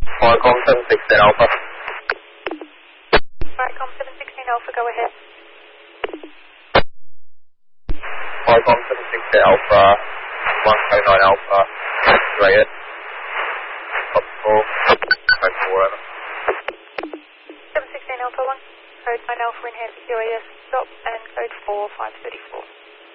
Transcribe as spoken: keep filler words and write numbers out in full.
Viacom seven sixteen Alpha. Viacom seven sixteen Alpha, go ahead. Viacom seven sixteen Alpha, one oh nine Alpha, Rayet. Top four, code four, over. seven sixteen Alpha one, code nine Alpha in hand for Q A S, stop, and code four, five thirty-four.